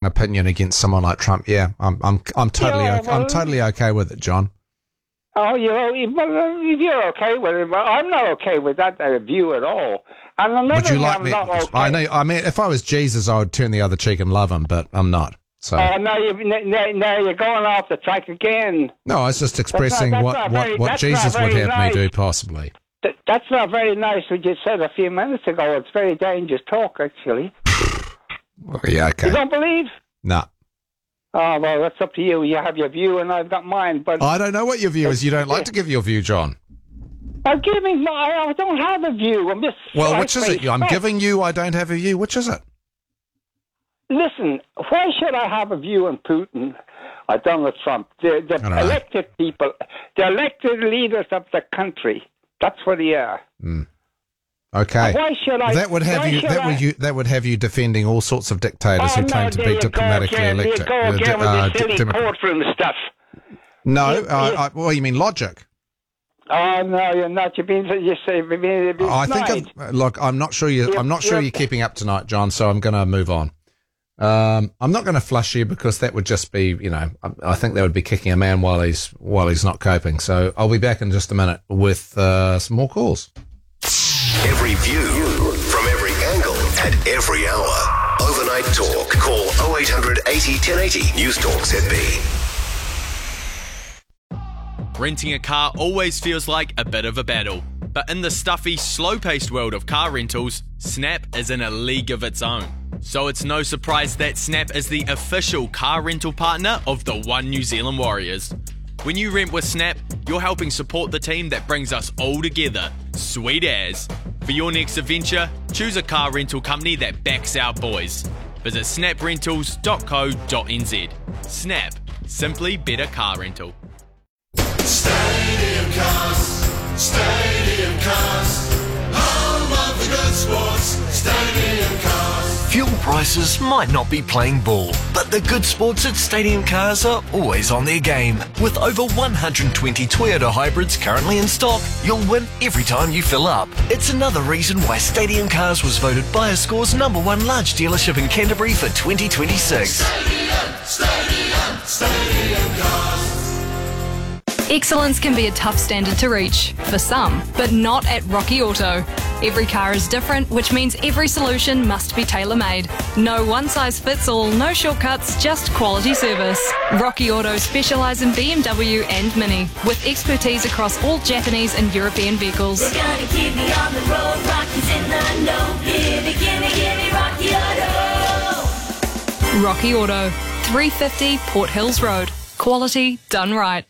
opinion against someone like Trump, I'm totally okay with it, John. Oh, if you're okay with it, but I'm not okay with that view at all. And another would you thing like I'm me? not okay. I mean, if I was Jesus, I would turn the other cheek and love him, but I'm not. So. Now you're going off the track again. No, I was just expressing what Jesus would have me do, possibly. That's not very nice what you said a few minutes ago. It's very dangerous talk, actually. Well, yeah, okay. You don't believe? No. Oh, well, that's up to you. You have your view and I've got mine. But I don't know what your view is. You don't like to give your view, John. I'm giving I don't have a view. I'm just... Well, which is it? I'm giving you, I don't have a view. Which is it? Listen, why should I have a view on Putin or Donald Trump? The elected people, the elected leaders of the country. That's what they are. Mm. Okay. Why should I? That would have you defending all sorts of dictators who claim to be diplomatically elected. There you go again with this silly courtroom stuff. No, well, you mean logic. Oh no, you're not. You're being look, I'm not sure you're keeping up tonight, John. So I'm going to move on. I'm not going to flush you because that would just be, I think that would be kicking a man while he's not coping. So I'll be back in just a minute with some more calls. Every view from every angle at every hour. Overnight Talk. Call 0800 80 1080. News Talk ZB. Renting a car always feels like a bit of a battle. But in the stuffy, slow-paced world of car rentals, Snap is in a league of its own. So it's no surprise that Snap is the official car rental partner of the One New Zealand Warriors. When you rent with Snap, you're helping support the team that brings us all together. Sweet as. For your next adventure, choose a car rental company that backs our boys. Visit snaprentals.co.nz. Snap. Simply better car rental. Stadium Cars, home of the good sports, Stadium Cars. Fuel prices might not be playing ball, but the good sports at Stadium Cars are always on their game. With over 120 Toyota hybrids currently in stock, you'll win every time you fill up. It's another reason why Stadium Cars was voted BuyerScore's #1 large dealership in Canterbury for 2026. Stadium Cars. Excellence can be a tough standard to reach, for some, but not at Rocky Auto. Every car is different, which means every solution must be tailor-made. No one-size-fits-all, no shortcuts, just quality service. Rocky Auto specialise in BMW and Mini, with expertise across all Japanese and European vehicles. We're gonna keep me on the road, Rocky's in the know. Give me Rocky Auto. Rocky Auto, 350 Port Hills Road. Quality done right.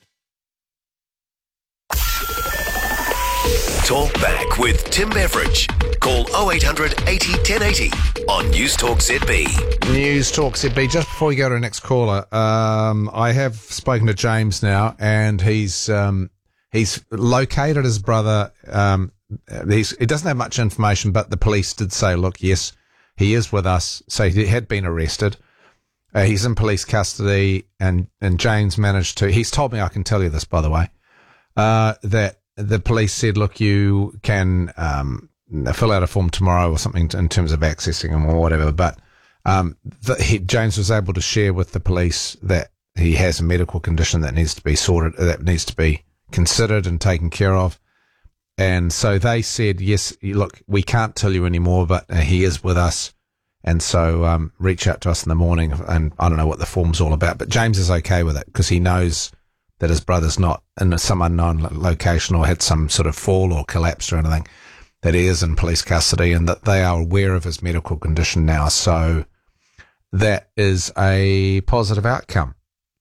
Talk back with Tim Beveridge. Call 0800 80 1080 on News Talk ZB. News Talk ZB. Just before we go to the next caller, I have spoken to James now, and he's located his brother. He doesn't have much information, but the police did say, look, yes, he is with us. So he had been arrested. He's in police custody, and James managed to. He's told me, I can tell you this, by the way, that the police said, look, you can fill out a form tomorrow or something in terms of accessing him or whatever. But James was able to share with the police that he has a medical condition that needs to be sorted, that needs to be considered and taken care of. And so they said, yes, look, we can't tell you anymore, but he is with us. And so reach out to us in the morning. And I don't know what the form's all about, but James is okay with it because he knows that his brother's not in some unknown location or had some sort of fall or collapse or anything, that he is in police custody and that they are aware of his medical condition now. So that is a positive outcome.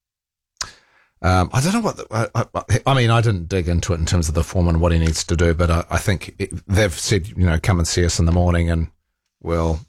I don't know what, I mean, I didn't dig into it in terms of the form and what he needs to do, but I think they've said, come and see us in the morning and we'll,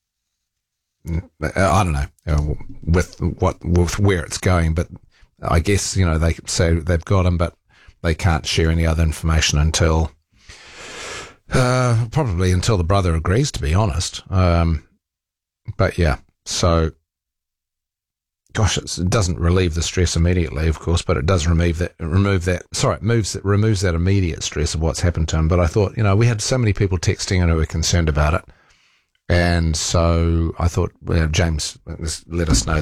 I don't know, with where it's going, but I guess, they say they've got him, but they can't share any other information until, probably until the brother agrees, to be honest. But yeah, so, gosh, it doesn't relieve the stress immediately, of course, but it does removes that immediate stress of what's happened to him. But I thought, we had so many people texting and who were concerned about it. And so I thought, James, let us know